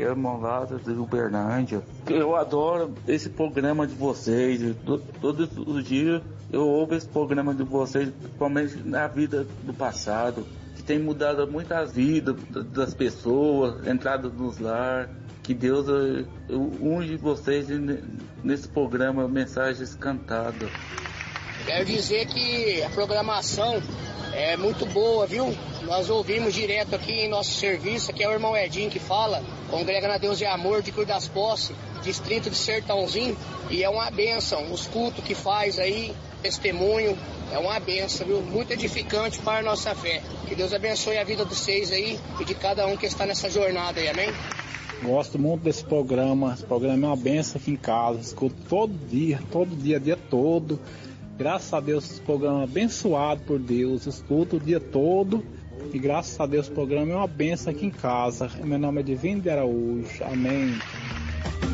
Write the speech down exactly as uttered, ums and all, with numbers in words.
aqui é o irmão Lázaro de Uberlândia. Eu adoro esse programa de vocês. Todos os dias eu ouço esse programa de vocês, principalmente na vida do passado, que tem mudado muitas vidas das pessoas, entrada nos lar. Que Deus unge vocês nesse programa Mensagens Cantadas. Quero dizer que a programação é muito boa, viu? Nós ouvimos direto aqui em nosso serviço, aqui é o irmão Edinho que fala, congrega na Deus e Amor de Cur das Posses, distrito de Sertãozinho, e é uma bênção, os cultos que faz aí, testemunho, é uma bênção, viu? Muito edificante para a nossa fé. Que Deus abençoe a vida de vocês aí e de cada um que está nessa jornada aí, amém? Gosto muito desse programa, esse programa é uma benção aqui em casa, escuto todo dia, todo dia, dia todo. Graças a Deus esse programa é abençoado por Deus, escuto o dia todo e graças a Deus o programa é uma benção aqui em casa. Meu nome é Divino de Araújo, amém.